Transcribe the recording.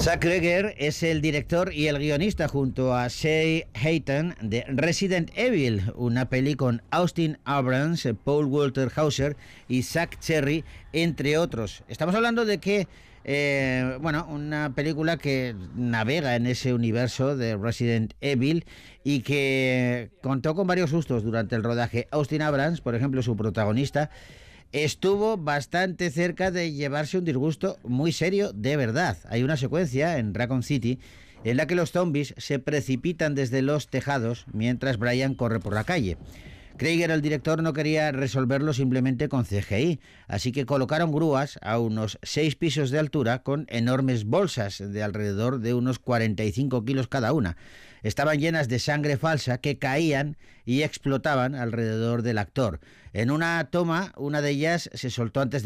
Zach Cregger es el director y el guionista junto a Shea Hayton de Resident Evil, una peli con Austin Abrams, Paul Walter Hauser y Zach Cherry, entre otros. Estamos hablando de que una película que navega en ese universo de Resident Evil y que contó con varios sustos durante el rodaje. Austin Abrams, por ejemplo, su protagonista, estuvo bastante cerca de llevarse un disgusto muy serio de verdad. Hay una secuencia en Raccoon City en la que los zombies se precipitan desde los tejados mientras Brian corre por la calle. Cregger, el director, no quería resolverlo simplemente con CGI, así que colocaron grúas a unos 6 pisos de altura con enormes bolsas de alrededor de unos 45 kilos cada una. Estaban llenas de sangre falsa que caían y explotaban alrededor del actor. En una toma, una de ellas se soltó antes de